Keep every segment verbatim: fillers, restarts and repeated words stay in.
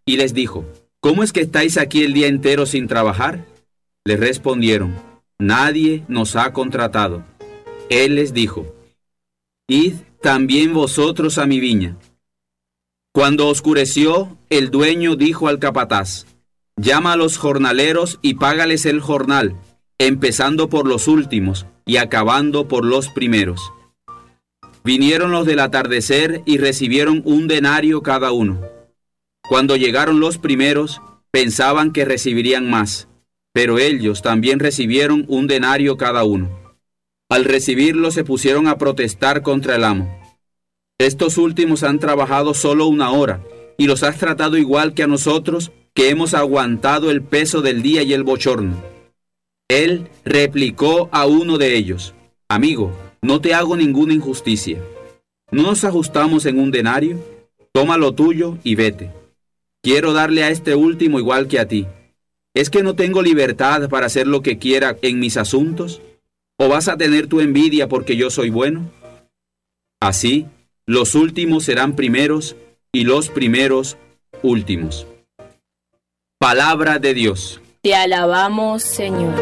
y les dijo: ¿Cómo es que estáis aquí el día entero sin trabajar? Les respondieron: Nadie nos ha contratado. Él les dijo: Id también vosotros a mi viña. Cuando oscureció, el dueño dijo al capataz: Llama a los jornaleros y págales el jornal, empezando por los últimos y acabando por los primeros. Vinieron los del atardecer y recibieron un denario cada uno. Cuando llegaron los primeros, pensaban que recibirían más, pero ellos también recibieron un denario cada uno. Al recibirlo se pusieron a protestar contra el amo. Estos últimos han trabajado solo una hora, y los has tratado igual que a nosotros, que hemos aguantado el peso del día y el bochorno. Él replicó a uno de ellos: Amigo, no te hago ninguna injusticia. ¿No nos ajustamos en un denario? Toma lo tuyo y vete. Quiero darle a este último igual que a ti. ¿Es que no tengo libertad para hacer lo que quiera en mis asuntos? ¿O vas a tener tu envidia porque yo soy bueno? Así, los últimos serán primeros y los primeros últimos. Palabra de Dios. Te alabamos, Señor.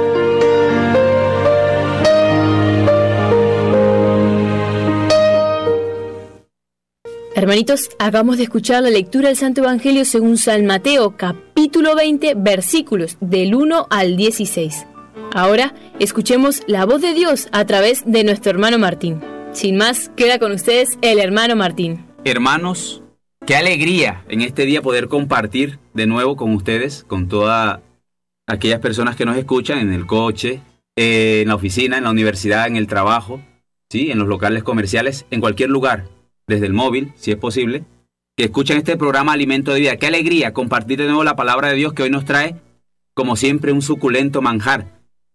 Hermanitos, acabamos de escuchar la lectura del Santo Evangelio según San Mateo, capítulo veinte, versículos del uno al dieciséis. Ahora, escuchemos la voz de Dios a través de nuestro hermano Martín. Sin más, queda con ustedes el hermano Martín. Hermanos, qué alegría en este día poder compartir de nuevo con ustedes, con todas aquellas personas que nos escuchan en el coche, eh, en la oficina, en la universidad, en el trabajo, ¿sí? En los locales comerciales, en cualquier lugar, desde el móvil, si es posible, que escuchan este programa Alimento de Vida. Qué alegría compartir de nuevo la palabra de Dios que hoy nos trae, como siempre, un suculento manjar.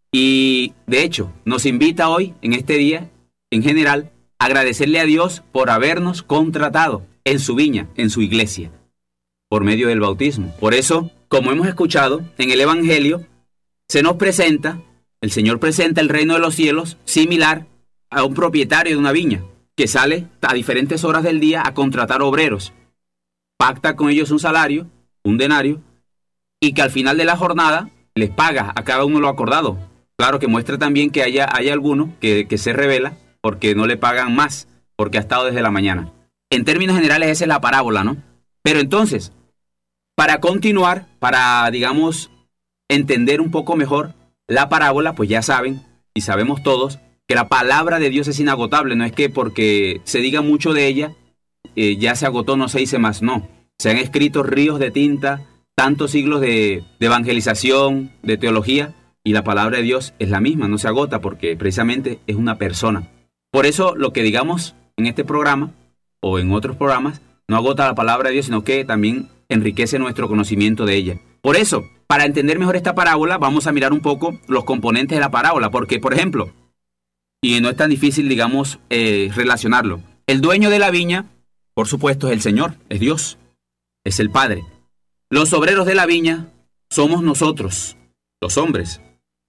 Y, de hecho, nos invita hoy, en este día, en general, a agradecerle a Dios por habernos contratado en su viña, en su iglesia, por medio del bautismo. Por eso, como hemos escuchado en el Evangelio, se nos presenta, el Señor presenta el reino de los cielos similar a un propietario de una viña, que sale a diferentes horas del día a contratar obreros, pacta con ellos un salario, un denario, y que al final de la jornada les paga a cada uno lo acordado. Claro que muestra también que haya, hay alguno que, que se revela porque no le pagan más, porque ha estado desde la mañana. En términos generales esa es la parábola, ¿no? Pero entonces, para continuar, para, digamos, entender un poco mejor la parábola, pues ya saben, y sabemos todos, que la palabra de Dios es inagotable. No es que porque se diga mucho de ella, eh, ya se agotó, no se dice más, no. Se han escrito ríos de tinta, tantos siglos de, de evangelización, de teología, y la palabra de Dios es la misma, no se agota, porque precisamente es una persona. Por eso lo que digamos en este programa, o en otros programas, no agota la palabra de Dios, sino que también enriquece nuestro conocimiento de ella. Por eso, para entender mejor esta parábola, vamos a mirar un poco los componentes de la parábola, porque, por ejemplo, y no es tan difícil, digamos, eh, relacionarlo. El dueño de la viña, por supuesto, es el Señor, es Dios, es el Padre. Los obreros de la viña somos nosotros, los hombres.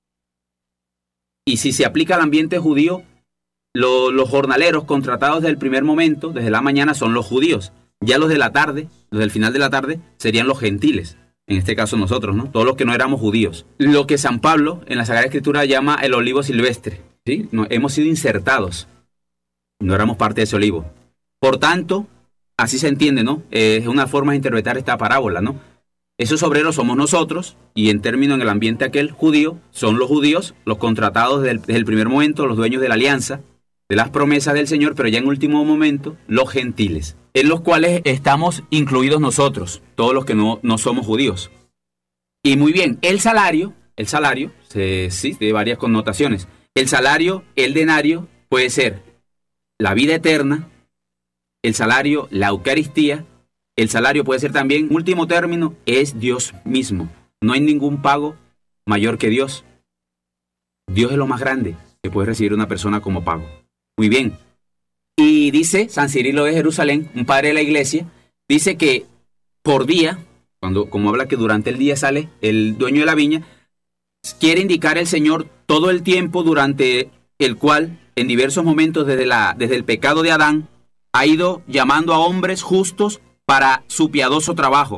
Y si se aplica al ambiente judío, lo, los jornaleros contratados desde el primer momento, desde la mañana, son los judíos. Ya los de la tarde, los del final de la tarde, serían los gentiles. En este caso nosotros, ¿no? Todos los que no éramos judíos. Lo que San Pablo en la Sagrada Escritura llama el olivo silvestre. ¿Sí? No, hemos sido insertados. No éramos parte de ese olivo. Por tanto, así se entiende, ¿no? Eh, es una forma de interpretar esta parábola, ¿no? Esos obreros somos nosotros, y en términos en el ambiente aquel judío, son los judíos, los contratados desde el, desde el primer momento, los dueños de la alianza, de las promesas del Señor, pero ya en último momento, los gentiles, en los cuales estamos incluidos nosotros, todos los que no, no somos judíos. Y muy bien, el salario, el salario, se, sí, tiene varias connotaciones. El salario, el denario, puede ser la vida eterna, el salario, la Eucaristía, el salario puede ser también, último término, es Dios mismo. No hay ningún pago mayor que Dios. Dios es lo más grande que puede recibir una persona como pago. Muy bien. Y dice San Cirilo de Jerusalén, un padre de la iglesia, dice que por día, cuando, como habla que durante el día sale el dueño de la viña, quiere indicar el Señor todo el tiempo durante el cual, en diversos momentos desde, la, desde el pecado de Adán, ha ido llamando a hombres justos para su piadoso trabajo.